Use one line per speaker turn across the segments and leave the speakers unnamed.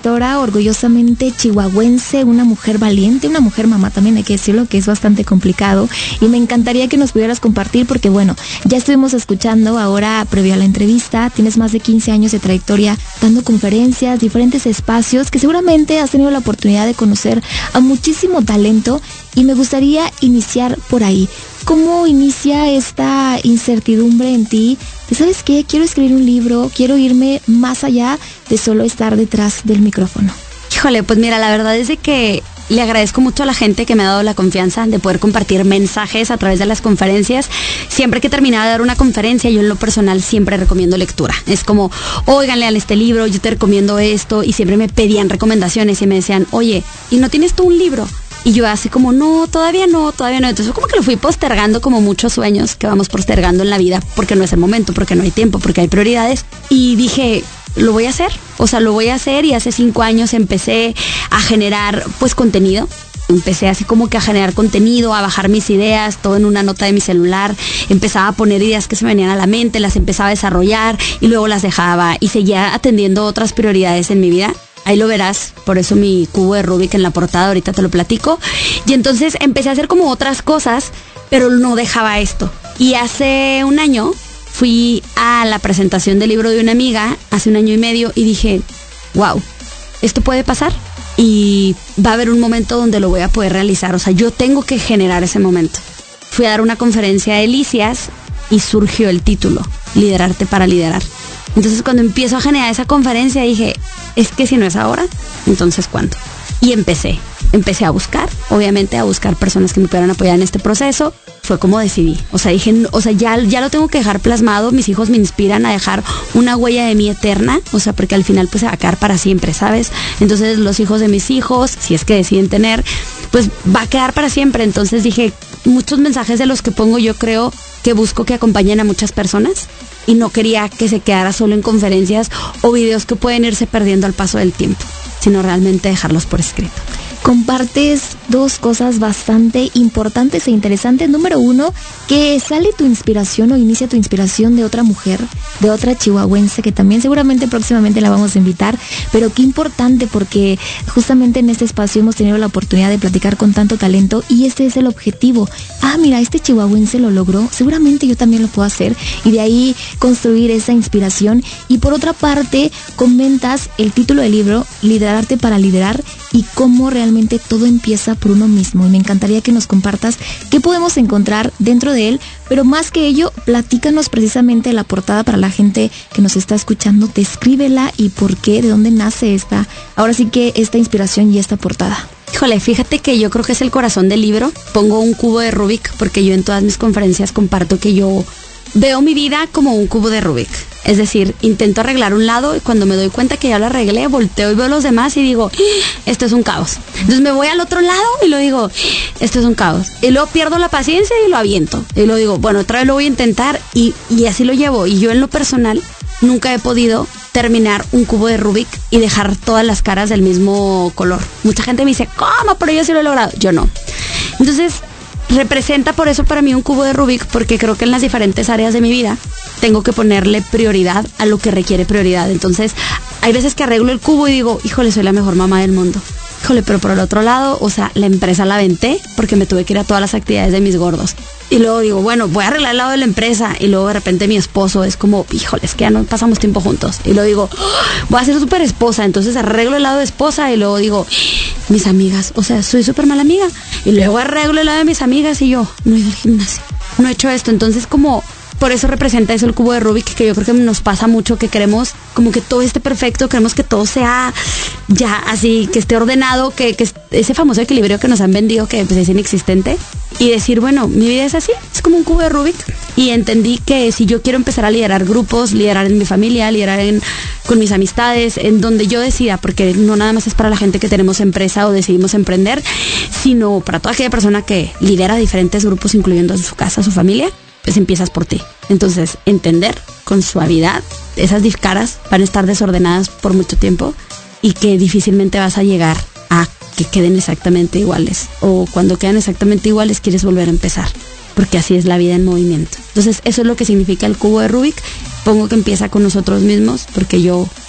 escritora orgullosamente chihuahuense, una mujer valiente, una mujer mamá también, hay que decirlo, que es bastante complicado, y me encantaría que nos pudieras compartir porque bueno, ya estuvimos escuchando ahora previo a la entrevista, tienes más de 15 años de trayectoria dando conferencias, diferentes espacios, que seguramente has tenido la oportunidad de conocer a muchísimo talento, y me gustaría iniciar por ahí. ¿Cómo inicia esta incertidumbre en ti? ¿Sabes qué? Quiero escribir un libro, quiero irme más allá de solo estar detrás del micrófono.
Híjole, pues mira, la verdad es de que le agradezco mucho a la gente que me ha dado la confianza de poder compartir mensajes a través de las conferencias. Siempre que terminaba de dar una conferencia, yo en lo personal siempre recomiendo lectura. Es como, oigan, lean este libro, yo te recomiendo esto, y siempre me pedían recomendaciones y me decían, oye, ¿y no tienes tú un libro? Y yo así como, no, todavía no. Entonces como que lo fui postergando, como muchos sueños que vamos postergando en la vida, porque no es el momento, porque no hay tiempo, porque hay prioridades. Y dije, lo voy a hacer. O sea, lo voy a hacer, y hace 5 años empecé a generar pues contenido. Empecé así como que a generar contenido, a bajar mis ideas, todo en una nota de mi celular. Empezaba a poner ideas que se me venían a la mente, las empezaba a desarrollar y luego las dejaba, y seguía atendiendo otras prioridades en mi vida. Ahí lo verás, por eso mi cubo de Rubik en la portada, ahorita te lo platico. Y entonces empecé a hacer como otras cosas, pero no dejaba esto. Y hace 1 año fui a la presentación del libro de una amiga, hace 1 año y medio, y dije, wow, esto puede pasar. Y va a haber un momento donde lo voy a poder realizar. O sea, yo tengo que generar ese momento. Fui a dar una conferencia de Delicias y surgió el título, Liderarte para liderar. Entonces cuando empiezo a generar esa conferencia dije, es que si no es ahora, entonces ¿cuándo? Y empecé a buscar, obviamente a buscar personas que me pudieran apoyar en este proceso. Fue como decidí, o sea, dije, o sea, ya lo tengo que dejar plasmado. Mis hijos me inspiran a dejar una huella de mí eterna, o sea, porque al final pues se va a quedar para siempre, ¿sabes? Entonces los hijos de mis hijos, si es que deciden tener, pues va a quedar para siempre. Entonces dije, muchos mensajes de los que pongo yo creo que busco que acompañen a muchas personas, y no quería que se quedara solo en conferencias o videos que pueden irse perdiendo al paso del tiempo, sino realmente dejarlos por escrito.
Compartes 2 cosas bastante importantes e interesantes. Número 1, que sale tu inspiración o inicia tu inspiración de otra mujer, de otra chihuahuense, que también seguramente próximamente la vamos a invitar. Pero qué importante, porque justamente en este espacio hemos tenido la oportunidad de platicar con tanto talento, y este es el objetivo. Mira, este chihuahuense lo logró, seguramente yo también lo puedo hacer, y de ahí construir esa inspiración. Y por otra parte, comentas el título del libro, Liderarte para liderar, y cómo realmente todo empieza por uno mismo. Y me encantaría que nos compartas qué podemos encontrar dentro de él, pero más que ello, platícanos precisamente la portada para la gente que nos está escuchando. Descríbela y por qué, de dónde nace ahora sí que esta inspiración y esta portada.
Híjole, fíjate que yo creo que es el corazón del libro. Pongo un cubo de Rubik porque yo en todas mis conferencias comparto que yo veo mi vida como un cubo de Rubik. Es decir, intento arreglar un lado, y cuando me doy cuenta que ya lo arreglé, volteo y veo los demás y digo, esto es un caos. Entonces me voy al otro lado y lo digo, esto es un caos. Y luego pierdo la paciencia y lo aviento. Y lo digo, bueno, otra vez lo voy a intentar, y así lo llevo. Y yo en lo personal nunca he podido terminar un cubo de Rubik y dejar todas las caras del mismo color. Mucha gente me dice, ¿cómo? Pero yo sí lo he logrado. Yo no. Entonces representa por eso para mí un cubo de Rubik, porque creo que en las diferentes áreas de mi vida tengo que ponerle prioridad a lo que requiere prioridad. Entonces hay veces que arreglo el cubo y digo, híjole, soy la mejor mamá del mundo. Híjole, pero por el otro lado, o sea, la empresa la aventé porque me tuve que ir a todas las actividades de mis gordos. Y luego digo, bueno, voy a arreglar el lado de la empresa. Y luego de repente mi esposo es como, híjole, es que ya no pasamos tiempo juntos. Y luego digo, voy a ser súper esposa. Entonces arreglo el lado de esposa. Y luego digo, mis amigas, o sea, soy súper mala amiga. Y luego arreglo el lado de mis amigas y yo, no he ido al gimnasio, no he hecho esto. Entonces como, por eso representa eso el cubo de Rubik, que yo creo que nos pasa mucho, que queremos como que todo esté perfecto, queremos que todo sea ya así, que esté ordenado, que ese famoso equilibrio que nos han vendido, que pues es inexistente. Y decir, bueno, mi vida es así, es como un cubo de Rubik. Y entendí que si yo quiero empezar a liderar grupos, liderar en mi familia, liderar con mis amistades, en donde yo decida, porque no nada más es para la gente que tenemos empresa o decidimos emprender, sino para toda aquella persona que lidera diferentes grupos, incluyendo su casa, su familia, pues empiezas por ti. Entonces, entender con suavidad, esas caras van a estar desordenadas por mucho tiempo y que difícilmente vas a llegar a que queden exactamente iguales. O cuando quedan exactamente iguales, quieres volver a empezar, porque así es la vida en movimiento. Entonces, eso es lo que significa el cubo de Rubik. Pongo que empieza con nosotros mismos, porque yo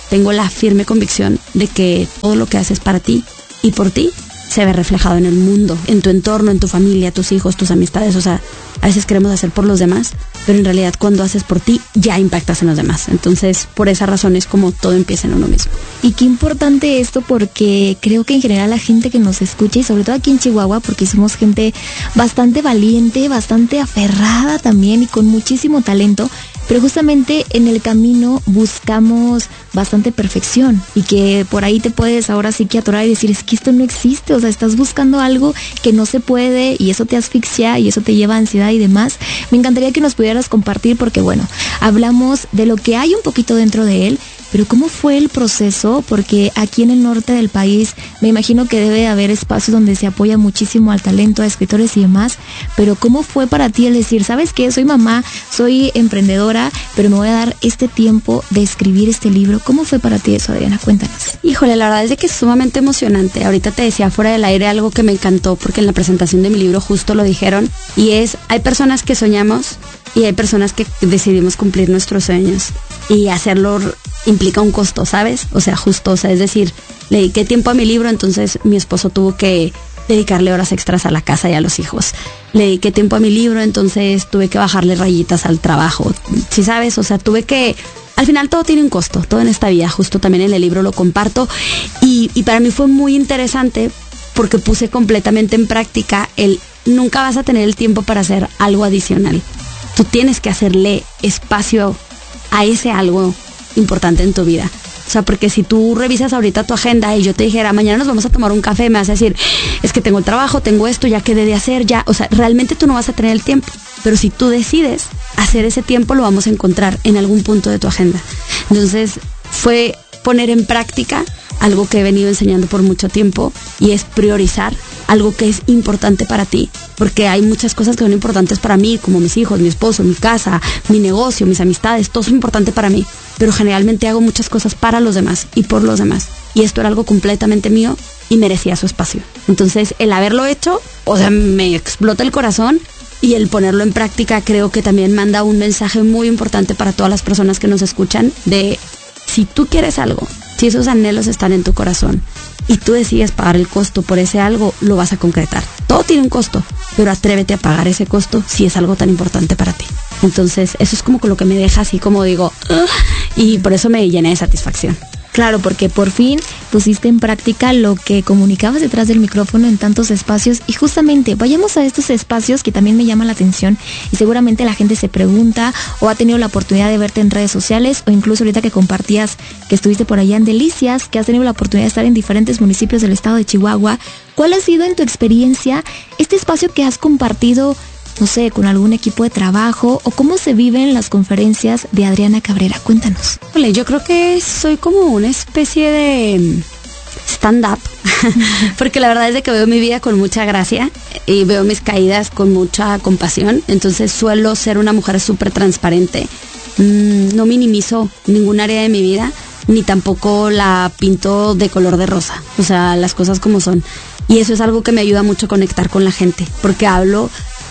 tengo la firme convicción de que todo lo que haces para ti y por ti se ve reflejado en el mundo, en tu entorno, en tu familia, tus hijos, tus amistades. O sea, a veces queremos hacer por los demás, pero en realidad cuando haces por ti ya impactas en los demás. Entonces, por esa razón es como todo empieza en uno mismo.
Y qué importante esto, porque creo que en general la gente que nos escucha, y sobre todo aquí en Chihuahua, porque somos gente bastante valiente, bastante aferrada también y con muchísimo talento, pero justamente en el camino buscamos bastante perfección, y que por ahí te puedes ahora sí que atorar y decir, es que esto no existe. O sea, estás buscando algo que no se puede y eso te asfixia y eso te lleva a ansiedad y demás. Me encantaría que nos pudieras compartir, porque bueno, hablamos de lo que hay un poquito dentro de él, pero ¿cómo fue el proceso? Porque aquí en el norte del país me imagino que debe haber espacios donde se apoya muchísimo al talento, a escritores y demás, pero ¿cómo fue para ti el decir, sabes qué, soy mamá, soy emprendedora, pero me voy a dar este tiempo de escribir este libro? ¿Cómo fue para ti eso, Adriana? Cuéntanos.
Híjole, la verdad es de que es sumamente emocionante. Ahorita te decía fuera del aire algo que me encantó, porque en la presentación de mi libro justo lo dijeron, y es, hay personas que soñamos y hay personas que decidimos cumplir nuestros sueños, y hacerlo implica un costo, ¿sabes? O sea, justo, o sea, es decir, le dediqué tiempo a mi libro, entonces mi esposo tuvo que dedicarle horas extras a la casa y a los hijos. Le dediqué tiempo a mi libro, entonces tuve que bajarle rayitas al trabajo. ¿Sí sabes? O sea, tuve que... Al final todo tiene un costo, todo en esta vida, justo también en el libro lo comparto, y para mí fue muy interesante porque puse completamente en práctica el nunca vas a tener el tiempo para hacer algo adicional. Tú tienes que hacerle espacio a ese algo importante en tu vida. O sea, porque si tú revisas ahorita tu agenda y yo te dijera, mañana nos vamos a tomar un café, me vas a decir, es que tengo el trabajo, tengo esto, ya quedé de hacer, ya. O sea, realmente tú no vas a tener el tiempo. Pero si tú decides hacer ese tiempo, lo vamos a encontrar en algún punto de tu agenda. Entonces, fue poner en práctica algo que he venido enseñando por mucho tiempo, y es priorizar algo que es importante para ti, porque hay muchas cosas que son importantes para mí, como mis hijos, mi esposo, mi casa, mi negocio, mis amistades, todo es importante para mí, pero generalmente hago muchas cosas para los demás y por los demás, y esto era algo completamente mío y merecía su espacio. Entonces, el haberlo hecho, o sea, me explota el corazón, y el ponerlo en práctica creo que también manda un mensaje muy importante para todas las personas que nos escuchan, de si tú quieres algo, si esos anhelos están en tu corazón y tú decides pagar el costo por ese algo, lo vas a concretar. Todo tiene un costo, pero atrévete a pagar ese costo si es algo tan importante para ti. Entonces, eso es como lo que me deja así como digo, y por eso me llené de satisfacción.
Claro, porque por fin pusiste en práctica lo que comunicabas detrás del micrófono en tantos espacios, y justamente vayamos a estos espacios que también me llaman la atención, y seguramente la gente se pregunta o ha tenido la oportunidad de verte en redes sociales, o incluso ahorita que compartías que estuviste por allá en Delicias, que has tenido la oportunidad de estar en diferentes municipios del estado de Chihuahua. ¿Cuál ha sido en tu experiencia este espacio que has compartido, no sé, con algún equipo de trabajo, o cómo se viven las conferencias de Adriana Cabrera? Cuéntanos.
Yo creo que soy como una especie de stand-up, porque la verdad es de que veo mi vida con mucha gracia y veo mis caídas con mucha compasión, entonces suelo ser una mujer súper transparente. No minimizo ningún área de mi vida, ni tampoco la pinto de color de rosa, o sea, las cosas como son. Y eso es algo que me ayuda mucho a conectar con la gente, porque hablo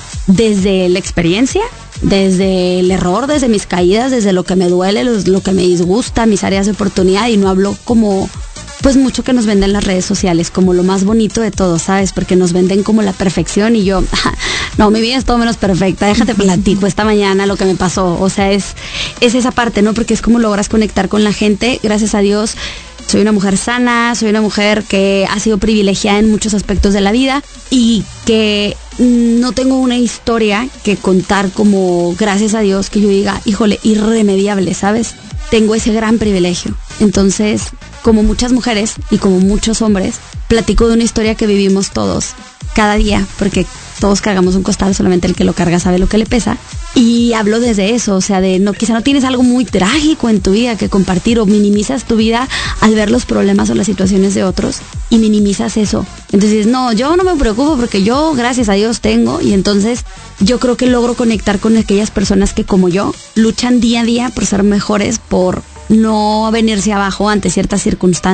desde la experiencia, desde el error, desde mis caídas, desde lo que me duele, lo que me disgusta, mis áreas de oportunidad, y no hablo como pues mucho que nos venden las redes sociales, como lo más bonito de todo, ¿sabes? Porque nos venden como la perfección, y yo, no, mi vida es todo menos perfecta, déjate platico esta mañana lo que me pasó. O sea, es esa parte, ¿no? Porque es como logras conectar con la gente. Gracias a Dios soy una mujer sana, soy una mujer que ha sido privilegiada en muchos aspectos de la vida, y que no tengo una historia que contar como, gracias a Dios, que yo diga, híjole, irremediable, ¿sabes? Tengo ese gran privilegio. Entonces, como muchas mujeres y como muchos hombres, platico de una historia que vivimos todos cada día, porque todos cargamos un costal, solamente el que lo carga sabe lo que le pesa. Y hablo desde eso, o sea, de quizá no tienes algo muy trágico en tu vida que compartir, o minimizas tu vida al ver los problemas o las situaciones de otros y minimizas eso. Entonces, no, yo no me preocupo porque yo, gracias a Dios, tengo. Y entonces yo creo que logro conectar con aquellas personas que, como yo, luchan día a día por ser mejores, por no venirse abajo ante ciertas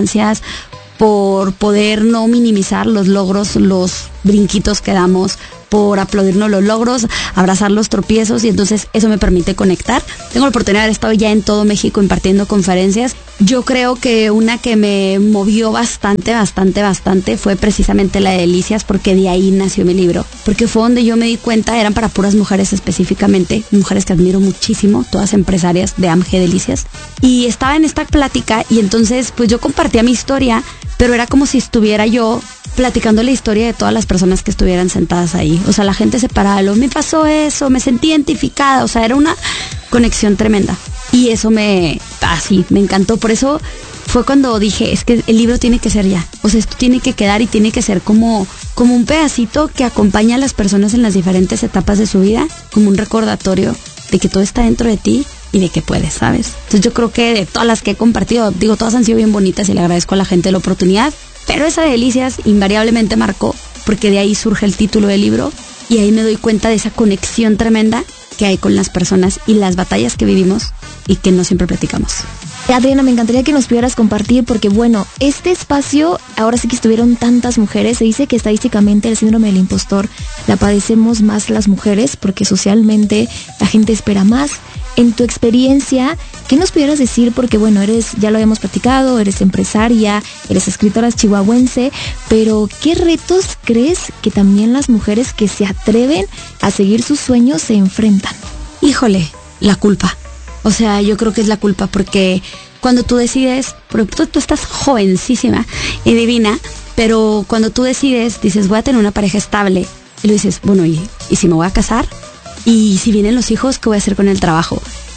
circunstancias, por poder no minimizar los logros, los brinquitos que damos, por aplaudirnos los logros, abrazar los tropiezos, y entonces eso me permite conectar. Tengo la oportunidad de haber estado ya en todo México impartiendo conferencias. Yo creo que una que me movió bastante fue precisamente la de Delicias, porque de ahí nació mi libro, porque fue donde yo me di cuenta, eran para puras mujeres específicamente, mujeres que admiro muchísimo, todas empresarias de AMG Delicias, y estaba en esta plática y entonces pues yo compartía mi historia, pero era como si estuviera yo platicando la historia de todas las personas que estuvieran sentadas ahí. O sea, la gente se paraba, me pasó eso, me sentí identificada, o sea, era una conexión tremenda. Y eso me encantó. Por eso fue cuando dije, es que el libro tiene que ser ya. O sea, esto tiene que quedar y tiene que ser como un pedacito que acompaña a las personas en las diferentes etapas de su vida, como un recordatorio de que todo está dentro de ti y de que puedes, ¿sabes? Entonces yo creo que de todas las que he compartido, digo, todas han sido bien bonitas y le agradezco a la gente la oportunidad, pero esa de Delicias invariablemente marcó, porque de ahí surge el título del libro y ahí me doy cuenta de esa conexión tremenda que hay con las personas y las batallas que vivimos y que no siempre platicamos.
Adriana, me encantaría que nos pudieras compartir, porque bueno, este espacio, ahora sí que estuvieron tantas mujeres, se dice que estadísticamente el síndrome del impostor la padecemos más las mujeres, porque socialmente la gente espera más. En tu experiencia, ¿qué nos pudieras decir? Porque bueno, ya lo habíamos platicado, eres empresaria, eres escritora chihuahuense, pero ¿qué retos crees que también las mujeres que se atreven a seguir sus sueños se enfrentan?
Híjole, la culpa. O sea, yo creo que es la culpa, porque cuando tú decides, porque tú estás jovencísima y divina, pero cuando tú decides, dices, voy a tener una pareja estable, y lo dices, bueno, ¿y si me voy a casar? Y si vienen los hijos, ¿qué voy a hacer con el trabajo?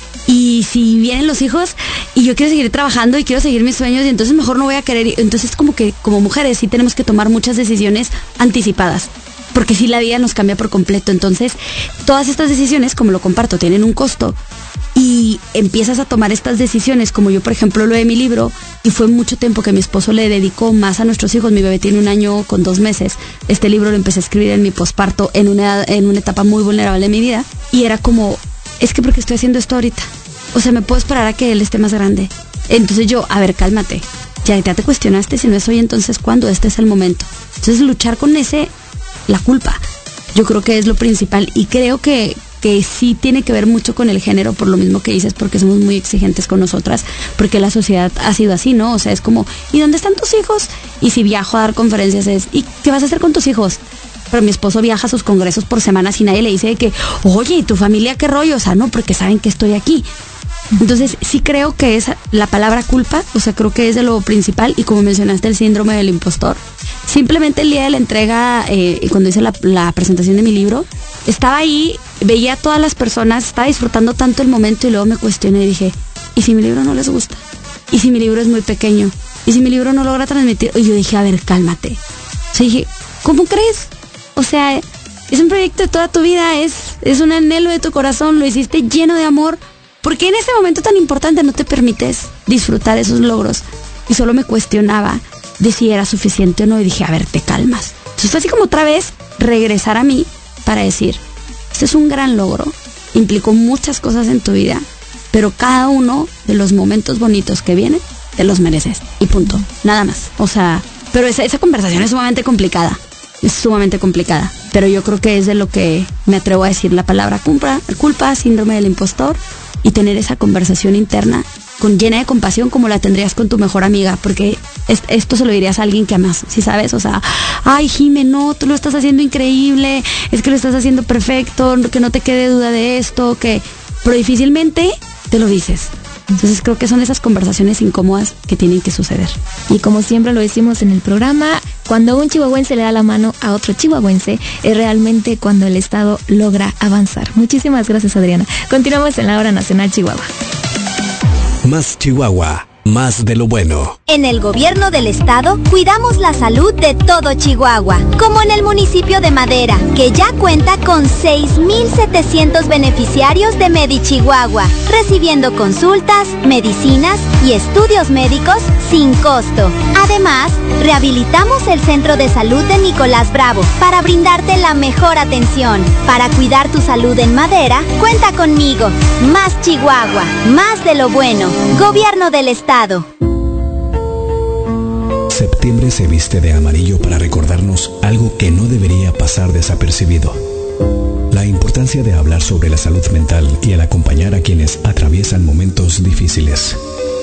Y si vienen los hijos y yo quiero seguir trabajando y quiero seguir mis sueños, y entonces mejor no voy a querer. Entonces como que como mujeres sí tenemos que tomar muchas decisiones anticipadas, porque si la vida nos cambia por completo. Entonces todas estas decisiones, como lo comparto, tienen un costo. Y empiezas a tomar estas decisiones, como yo por ejemplo lo de mi libro, y fue mucho tiempo que mi esposo le dedicó más a nuestros hijos. Mi bebé tiene 1 año con 2 meses. Este libro lo empecé a escribir en mi posparto, en una etapa muy vulnerable de mi vida, y era como, es que porque estoy haciendo esto ahorita, o sea, me puedo esperar a que él esté más grande. Entonces yo, a ver, cálmate, ya te cuestionaste, si no es hoy, entonces ¿cuándo? Este es el momento. Entonces luchar con la culpa, yo creo que es lo principal, y creo que sí tiene que ver mucho con el género, por lo mismo que dices, porque somos muy exigentes con nosotras, porque la sociedad ha sido así, ¿no? O sea, es como, ¿y dónde están tus hijos? Y si viajo a dar conferencias ¿y qué vas a hacer con tus hijos? Pero mi esposo viaja a sus congresos por semanas y nadie le dice que, oye, ¿y tu familia qué rollo? O sea, no, porque saben que estoy aquí. Entonces sí creo que es la palabra culpa, o sea, creo que es de lo principal. Y como mencionaste el síndrome del impostor, simplemente el día de la entrega, cuando hice la presentación de mi libro, estaba ahí, veía a todas las personas, estaba disfrutando tanto el momento, y luego me cuestioné y dije, ¿y si mi libro no les gusta? ¿Y si mi libro es muy pequeño? ¿Y si mi libro no logra transmitir? Y yo dije, a ver, cálmate. O sea, dije, ¿cómo crees? O sea, es un proyecto de toda tu vida, es un anhelo de tu corazón, lo hiciste lleno de amor. ¿Por qué en ese momento tan importante no te permites disfrutar esos logros? Y solo me cuestionaba de si era suficiente o no, y dije, a ver, te calmas. Entonces fue así como otra vez regresar a mí para decir, esto es un gran logro, implicó muchas cosas en tu vida, pero cada uno de los momentos bonitos que vienen, te los mereces, y punto, nada más. O sea, pero esa conversación es sumamente complicada, pero yo creo que es de lo que me atrevo a decir la palabra culpa, síndrome del impostor, y tener esa conversación interna llena de compasión, como la tendrías con tu mejor amiga, porque esto se lo dirías a alguien que amas, ¿sí sabes? O sea, ay, Jime, no, tú lo estás haciendo increíble, es que lo estás haciendo perfecto, que no te quede duda de esto, pero difícilmente te lo dices. Entonces creo que son esas conversaciones incómodas que tienen que suceder.
Y como siempre lo decimos en el programa, cuando un chihuahuense le da la mano a otro chihuahuense, es realmente cuando el Estado logra avanzar. Muchísimas gracias, Adriana. Continuamos en la Hora Nacional Chihuahua.
Más Chihuahua, más de lo bueno.
En el gobierno del estado cuidamos la salud de todo Chihuahua, como en el municipio de Madera, que ya cuenta con 6,700 beneficiarios de MediChihuahua, recibiendo consultas, medicinas y estudios médicos sin costo. Además, rehabilitamos el Centro de Salud de Nicolás Bravo para brindarte la mejor atención. Para cuidar tu salud en Madera, cuenta conmigo. Más Chihuahua, más de lo bueno. Gobierno del estado.
septiembre se viste de amarillo para recordarnos algo que no debería pasar desapercibido: la importancia de hablar sobre la salud mental y el acompañar a quienes atraviesan momentos difíciles.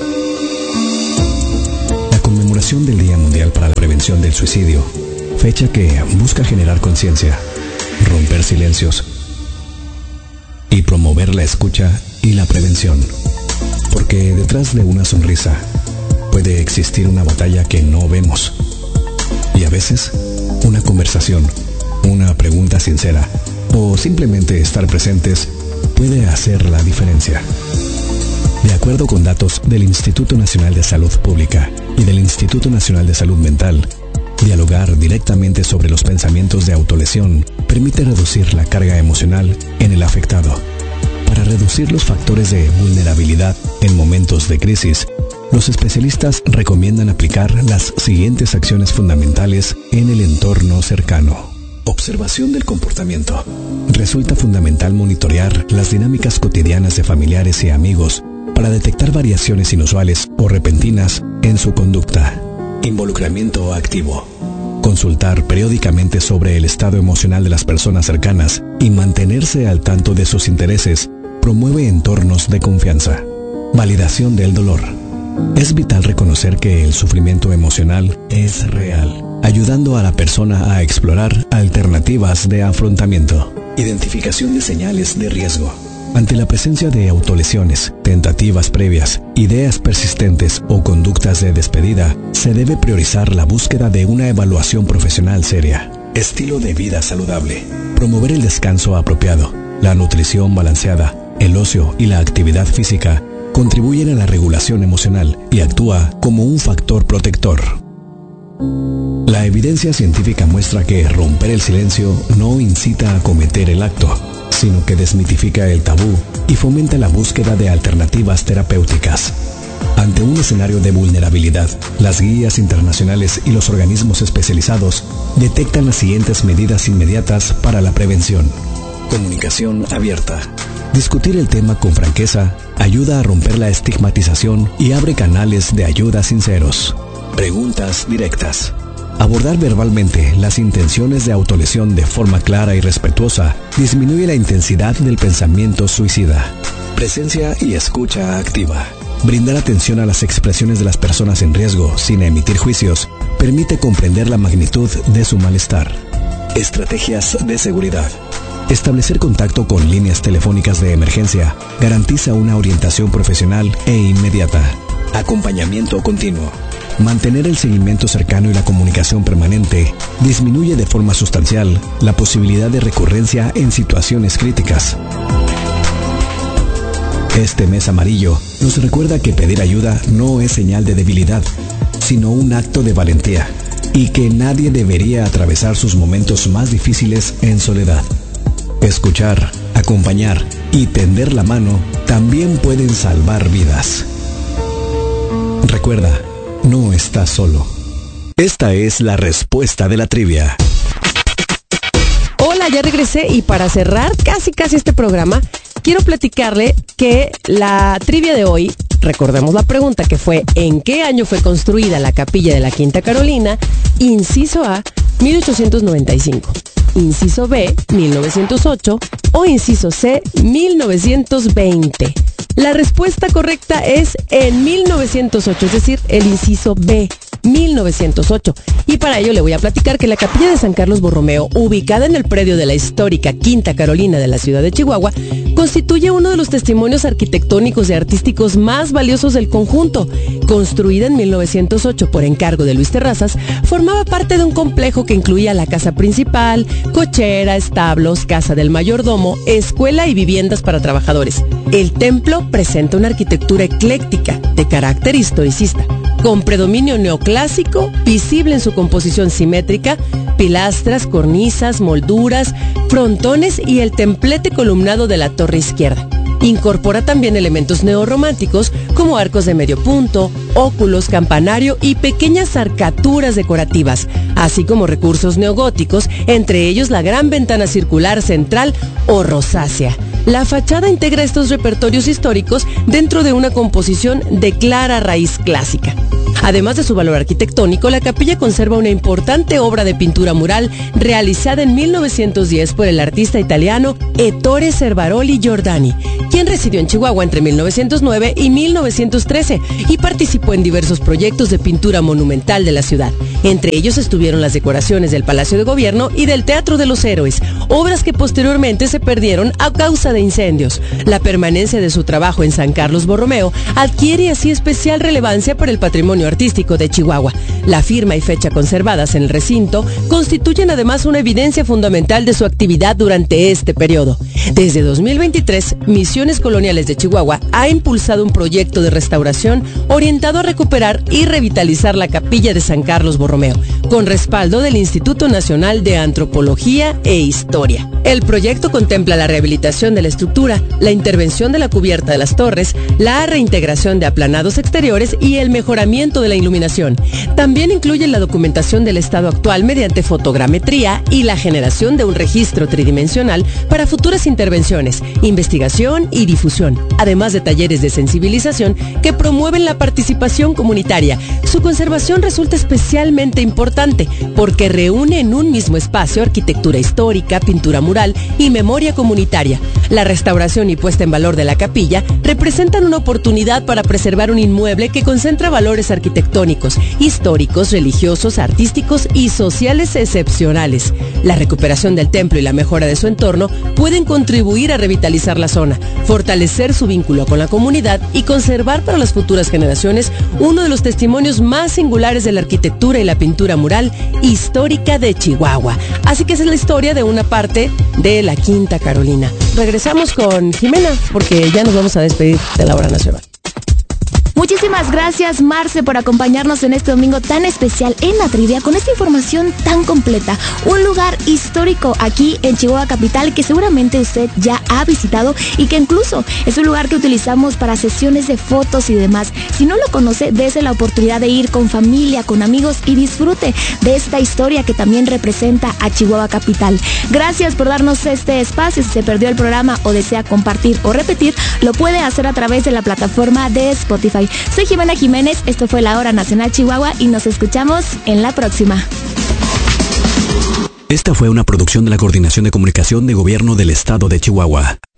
La conmemoración del Día Mundial para la Prevención del Suicidio, fecha que busca generar conciencia, romper silencios y promover la escucha y la prevención. Porque detrás de una sonrisa puede existir una batalla que no vemos. Y a veces, una conversación, una pregunta sincera o simplemente estar presentes puede hacer la diferencia. De acuerdo con datos del Instituto Nacional de Salud Pública y del Instituto Nacional de Salud Mental, dialogar directamente sobre los pensamientos de autolesión permite reducir la carga emocional en el afectado. Para reducir los factores de vulnerabilidad en momentos de crisis, los especialistas recomiendan aplicar las siguientes acciones fundamentales en el entorno cercano. Observación del comportamiento. Resulta fundamental monitorear las dinámicas cotidianas de familiares y amigos para detectar variaciones inusuales o repentinas en su conducta. Involucramiento activo. Consultar periódicamente sobre el estado emocional de las personas cercanas y mantenerse al tanto de sus intereses promueve entornos de confianza. Validación del dolor. Es vital reconocer que el sufrimiento emocional es real, ayudando a la persona a explorar alternativas de afrontamiento. Identificación de señales de riesgo. Ante la presencia de autolesiones, tentativas previas, ideas persistentes o conductas de despedida, se debe priorizar la búsqueda de una evaluación profesional seria. Estilo de vida saludable. Promover el descanso apropiado, la nutrición balanceada, el ocio y la actividad física contribuyen a la regulación emocional y actúa como un factor protector. La evidencia científica muestra que romper el silencio no incita a cometer el acto, sino que desmitifica el tabú y fomenta la búsqueda de alternativas terapéuticas. Ante un escenario de vulnerabilidad, las guías internacionales y los organismos especializados detectan las siguientes medidas inmediatas para la prevención. Comunicación abierta. Discutir el tema con franqueza ayuda a romper la estigmatización y abre canales de ayuda sinceros. Preguntas directas. Abordar verbalmente las intenciones de autolesión de forma clara y respetuosa disminuye la intensidad del pensamiento suicida. Presencia y escucha activa. Brindar atención a las expresiones de las personas en riesgo sin emitir juicios permite comprender la magnitud de su malestar. Estrategias de seguridad. Establecer contacto con líneas telefónicas de emergencia garantiza una orientación profesional e inmediata. Acompañamiento continuo. Mantener el seguimiento cercano y la comunicación permanente disminuye de forma sustancial la posibilidad de recurrencia en situaciones críticas. Este mes amarillo nos recuerda que pedir ayuda no es señal de debilidad, sino un acto de valentía, y que nadie debería atravesar sus momentos más difíciles en soledad. Escuchar, acompañar y tender la mano también pueden salvar vidas. Recuerda, no estás solo. Esta es la respuesta de la trivia.
Hola, ya regresé y para cerrar casi este programa, quiero platicarle que la trivia de hoy, recordemos la pregunta que fue: ¿en qué año fue construida la capilla de la Quinta Carolina? Inciso A, 1895. Inciso B, 1908 o inciso C, 1920. La respuesta correcta es en 1908, es decir, el inciso B, 1908. Y para ello le voy a platicar que la capilla de San Carlos Borromeo, ubicada en el predio de la histórica Quinta Carolina de la ciudad de Chihuahua, constituye uno de los testimonios arquitectónicos y artísticos más valiosos del conjunto. Construida en 1908 por encargo de Luis Terrazas, formaba parte de un complejo que incluía la casa principal, cochera, establos, casa del mayordomo, escuela y viviendas para trabajadores. El templo presenta una arquitectura ecléctica de carácter historicista, con predominio neoclásico, visible en su composición simétrica, pilastras, cornisas, molduras, frontones y el templete columnado de la torre izquierda. Incorpora también elementos neorrománticos como arcos de medio punto, óculos, campanario y pequeñas arcaturas decorativas, así como recursos neogóticos, entre ellos la gran ventana circular central o rosácea. La fachada integra estos repertorios históricos dentro de una composición de clara raíz clásica. Además de su valor arquitectónico, la capilla conserva una importante obra de pintura mural realizada en 1910 por el artista italiano Ettore Servaroli Giordani, quien residió en Chihuahua entre 1909 y 1913 y participó en diversos proyectos de pintura monumental de la ciudad. Entre ellos estuvieron las decoraciones del Palacio de Gobierno y del Teatro de los Héroes, obras que posteriormente se perdieron a causa de incendios. La permanencia de su trabajo en San Carlos Borromeo adquiere así especial relevancia para el patrimonio artístico de Chihuahua. La firma y fecha conservadas en el recinto constituyen además una evidencia fundamental de su actividad durante este periodo. Desde 2023, Misiones Coloniales de Chihuahua ha impulsado un proyecto de restauración orientado a recuperar y revitalizar la capilla de San Carlos Borromeo, con respaldo del Instituto Nacional de Antropología e Historia. El proyecto contempla la rehabilitación de la estructura, la intervención de la cubierta de las torres, la reintegración de aplanados exteriores y el mejoramiento de la iluminación. También incluye la documentación del estado actual mediante fotogrametría y la generación de un registro tridimensional para futuras intervenciones, investigación y difusión, además de talleres de sensibilización que promueven la participación comunitaria. Su conservación resulta especialmente importante porque reúne en un mismo espacio arquitectura histórica, pintura mural y memoria comunitaria. La restauración y puesta en valor de la capilla representan una oportunidad para preservar un inmueble que concentra valores arquitectónicos, históricos, religiosos, artísticos y sociales excepcionales. La recuperación del templo y la mejora de su entorno pueden contribuir a revitalizar la zona, fortalecer su vínculo con la comunidad y conservar para las futuras generaciones uno de los testimonios más singulares de la arquitectura y la pintura mural histórica de Chihuahua. Así que esa es la historia de una parte de la Quinta Carolina. Regresamos con Jimena porque ya nos vamos a despedir de la hora nacional.
Muchísimas gracias, Marce, por acompañarnos en este domingo tan especial en la trivia con esta información tan completa. Un lugar histórico aquí en Chihuahua Capital que seguramente usted ya ha visitado y que incluso es un lugar que utilizamos para sesiones de fotos y demás. Si no lo conoce, dése la oportunidad de ir con familia, con amigos y disfrute de esta historia que también representa a Chihuahua Capital. Gracias por darnos este espacio. Si se perdió el programa o desea compartir o repetir, lo puede hacer a través de la plataforma de Spotify. Soy Jimena Jiménez, esto fue La Hora Nacional Chihuahua y nos escuchamos en la próxima.
Esta fue una producción de la Coordinación de Comunicación de Gobierno del Estado de Chihuahua.